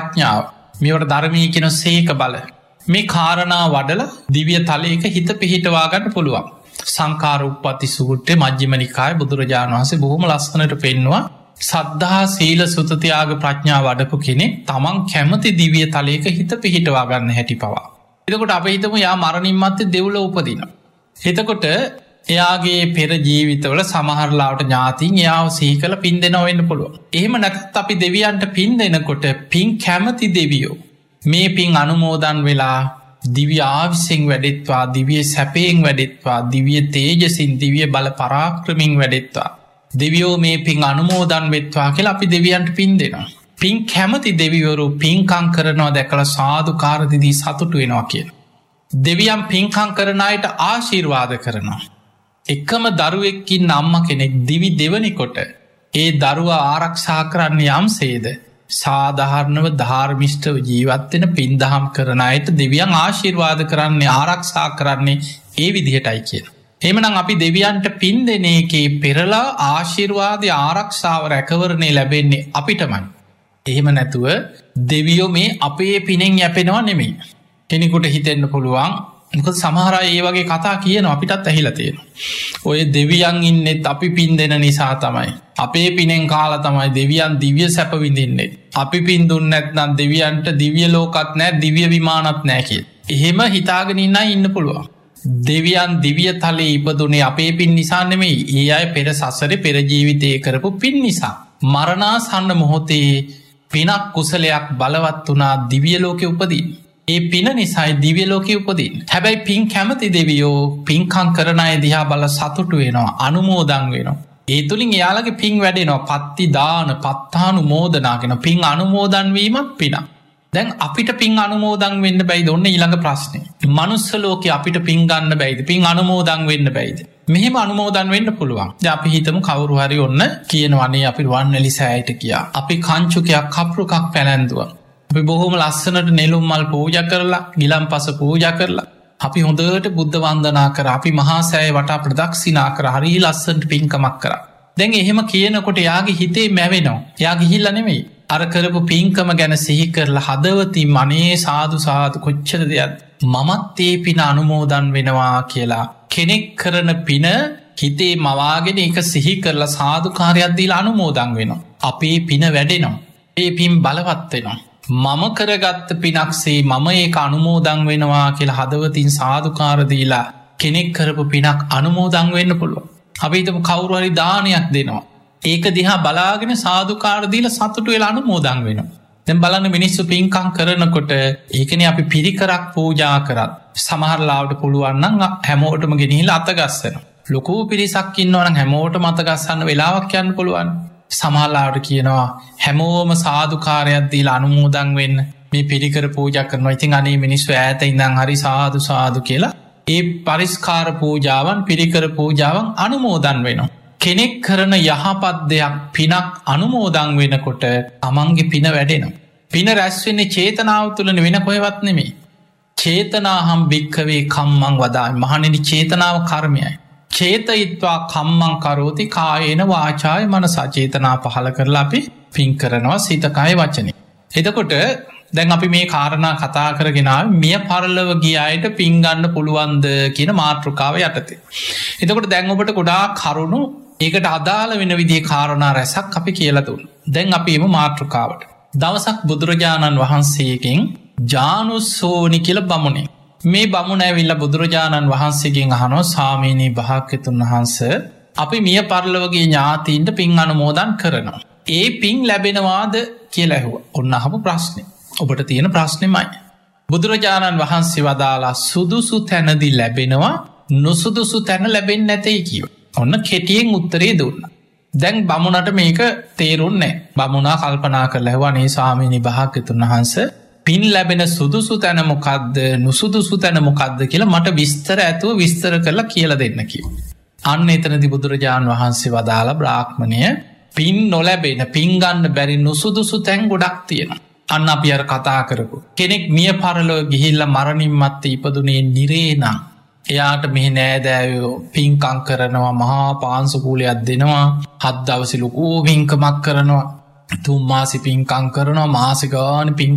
ප්‍රඥාව. මේවට ධර්මයේ කියන සීක බල. මේ කාරණා වඩල දිව්‍ය තලයක හිත පිහිටවා ගන්න පුළුවන්. සංඛාර උප්පත්ති සූත්‍රයේ මජ්ක්‍ධිම නිකායේ බුදුරජාණන් වහන්සේ බොහොම ලස්සනට පෙන්වුවා සද්ධා සීල සුත ත්‍යාග ප්‍රඥා වඩපු කෙනෙක් තමන් කැමති දිව්‍ය තලයක හිත පිහිටවා ගන්න හැටි පවා. එතකොට අපි හිතමු යා මරණින් මත්තේ දෙව්ලොව උපදිනවා. එතකොට එයාගේ පෙර ජීවිතවල සමහරලාට ඥාතින් එයාව සිහි කරලා පින් දෙනවා වෙන්න පුළුවන්. එහෙම නැත්නම් අපි දෙවියන්ට පින් දෙනකොට පින් කැමති දෙවියෝ මේ පින් අනුමෝදන් වෙලා දිව්‍ය ආවිසෙන් වැඩෙත්වා, දිව්‍ය සැපයෙන් වැඩෙත්වා, දිව්‍ය තේජසින්, දිව්‍ය බල පරාක්‍රමෙන් වැඩෙත්වා. දෙවියෝ මේ පින් අනුමෝදන් වෙත්වා කියලා අපි දෙවියන්ට පින් දෙනවා. පින් කැමති දෙවිවරු පින්කම් කරනවා දැකලා සාදුකාර දීදී සතුටු වෙනවා කියන. දෙවියන් පින්කම් කරන අයට ආශිර්වාද කරනවා. එකම දරුවෙක්කින් අම්මා කෙනෙක් දිවි දෙවනි කොට ඒ දරුවා ආරක්ෂා කරන්න යම්සේද සාධාරණව ධර්මිෂ්ඨව ජීවත් වෙන පින්දහම් කරන අයට දෙවියන් ආශිර්වාද කරන්නේ ආරක්ෂා කරන්නේ ඒ විදිහටයි කියන. එහෙමනම් අපි දෙවියන්ට පින් දෙන එකේ පෙරලා ආශිර්වාදය ආරක්ෂාව රැකවරණය ලැබෙන්නේ අපිටමයි. එහෙම නැතුව දෙවියෝ මේ අපේ පිනෙන් යැපෙනවා නෙමෙයි. කෙනෙකුට හිතෙන්න පුළුවන් මොකද සමහර අය ඒ වගේ කතා කියනවා අපිටත් ඇහිලා තියෙනවා. ඔය දෙවියන් ඉන්නෙත් අපි පින් දෙන නිසා තමයි. අපේ පිනෙන් කාලා තමයි දෙවියන් දිව්‍ය සැප විඳින්නේ. අපි පින් දුන්නේ නැත්නම් දෙවියන්ට දිව්‍ය ලෝකත් නැහැ, දිව්‍ය විමානත් නැහැ කියලා. එහෙම හිතාගෙන ඉන්න අය ඉන්න පුළුවන්. දෙවියන් දිව්‍ය තලයේ ඉපදුනේ අපේ පින් නිසා නෙමෙයි. ඒ අය පෙර සසරේ පෙර ජීවිතේ කරපු පින් නිසා. මරණාසන්න මොහොතේ පිනක් කුසලයක් බලවත් වුණා දිව්‍ය ලෝකෙ උපදින්න. ඒ පින නිසායි දිව්‍ය ලෝකෙ උපදින්න. හැබැයි පින් කැමති දෙවියෝ පින්කම් කරන අය දිහා බල සතුටු වෙනවා, අනුමෝදන් වෙනවා. ඒ තුලින් එයාලගේ පින් වැඩෙනවා. පත්ති දාන, පත්තානුමෝදනාගෙන පින් අනුමෝදන් වීමක් පිනක්. දැන් අපිට පින් අනුමෝදන් වෙන්න බැයිද? ඔන්න ඊළඟ ප්‍රශ්නේ. මනුස්ස ලෝකේ අපිට පින් ගන්න බැයිද? පින් අනුමෝදන් වෙන්න බැයිද? මෙහෙම අනුමෝදන් වෙන්න පුළුවන්. දැන් අපි හිතමු කවුරු හරි ඔන්න කියනවනේ අපි රුවන්වැලි සෑයට ගියා. අපි කංචුකයක් කප්රුකක් පැලැන්දුවා. අපි බොහොම ලස්සනට නෙළුම් මල් පූජා කරලා, ගිලන්පස පූජා කරලා, අපි හොඳට බුද්ධ වන්දනා කරා, අපි මහා සෑය වටා ප්‍රදක්ෂිනා කරා, හරි ලස්සනට පින්කමක් කරා. දැන් එහෙම කියනකොට යාගේ හිතේ මැවෙනවා. යා ගිහිල්ලා නෙමෙයි. අර කරපු පින්කම ගැන සිහි කරලා හදවතින් අනේ සාදු සාදු කොච්චර දෙයක්ද මමත් ඒ පින අනුමෝදන් වෙනවා කියලා කෙනෙක් කරන පින හිතේ මවාගෙන ඒක සිහි කරලා සාදුකාරයක් දීලා අනුමෝදන් වෙනවා. අපේ පින වැඩෙනවා. ඒ පින් බලවත් වෙනවා. මම කරගත්ත පිනක්සේ මම ඒක අනුමෝදන් වෙනවා කියලා හදවතින් සාදුකාර දීලා කෙනෙක් කරපු පිනක් අනුමෝදන් වෙන්න පුළුවන්. අපි හිතමු කවුරු හරි දානයක් දෙනවා. ඒක දිහා බලාගෙන සාදුකාර දීලා සතුටු වෙලා අනුමෝදන් වෙනවා. දැන් බලන්න මිනිස්සු පින්කම් කරනකොට ඒකනේ අපි පිරිකරක් පූජා කරත් සමහර ලාවට පුළුවන් නම් හැමෝටම ගෙනහිලා අත ගස්සනවා. ලොකු පිරිසක් ඉන්නවා නම් හැමෝටම අත ගස්සන්න වෙලාවක් යන්න පුළුවන්. සමහර ලාවට කියනවා හැමෝම සාදුකාරයක් දීලා අනුමෝදන් වෙන්න මේ පිරිකර පූජා කරනවා. ඉතින් අනේ මිනිස්සු ඈත ඉඳන් හරි සාදු සාදු කියලා ඒ පරිස්කාර පූජාවන් පිරිකර පූජාවන් අනුමෝදන් වෙනවා. කෙනෙක් කරන යහපත් දෙයක් පිනක් අනුමෝදන් වෙනකොට තමන්ගේ පින වැඩෙනවා. පින රැස් වෙන්නේ චේතනාව තුළනේ, වෙන කොහෙවත් නෙමෙයි. චේතනාහම් භික්ඛවේ කම්මං වදාමි. මහණෙනි චේතනාව කර්මයයි. චේතයිත්වා කම්මං කරෝති කායේන වාචාය මනසා. චේතනා පහල කරලා අපි පින් කරනවා සිත කය වචනේ. එතකොට දැන් අපි මේ කාරණා කතා කරගෙන මිය පරලොව ගිය අයට පින් ගන්න පුළුවන්ද කියන මාතෘකාව යටතේ. එතකොට දැන් ඔබට ගොඩාක් කරුණු ඒකට අදාළ වෙන විදිහේ කාරණා රැසක් අපි කියලා දුන්නා. දැන් අපි එමු මාතෘකාවට. දවසක් බුදුරජාණන් වහන්සේගෙන් ජානුස්සෝනි කියලා බමුණෙක්. මේ බමුණ ඇවිල්ලා බුදුරජාණන් වහන්සේගෙන් අහනවා ස්වාමීනි භාග්‍යතුන් වහන්සේ අපි මිය පරලොව ගිය ඥාතීන්ට පින් අනුමෝදන් කරනවා. ඒ පින් ලැබෙනවාද කියලා ඇහුවා. ඔන්න අහපු ප්‍රශ්නේ. ඔබට තියෙන ප්‍රශ්නෙමයි. බුදුරජාණන් වහන්සේ වදාලා සුදුසු තැනදී ලැබෙනවා, නුසුදුසු තැන ලැබෙන්නේ නැtei කිව්වා. ඔන්න කෙටියෙන් උත්තරේ දුන්නා. දැන් බමුණට මේක තේරුන්නේ නැහැ. බමුණා කල්පනා කරලා ඇහුවා නේ ස්වාමීනි භාග්‍යතුන් වහන්සේ පින් ලැබෙන සුදුසු තැන මොකද්ද, නුසුදුසු තැන මොකද්ද කියලා මට විස්තර ඇතුව විස්තර කරලා කියලා දෙන්න කිව්වා. අන්න එතනදී බුදුරජාණන් වහන්සේ වදාලා බ්‍රාහ්මණය පින් නොලැබෙන, පින් ගන්න බැරි නුසුදුසු තැන් ගොඩක් තියෙනවා. අන්න අපි අර කතා කරපු කෙනෙක් මිය පරලොව ගිහිල්ලා මරණින් මත්තේ ඉපදුනේ නිරේ නම් එයාට මෙහි නෑදෑයෝ පින්කම් කරනවා, මහා පාංශුකූලයක් දෙනවා, 7 දවසේ ලොකු පින්කමක් කරනවා, 3 මාසෙ පින්කම් කරනවා, මාසෙ ගානේ පින්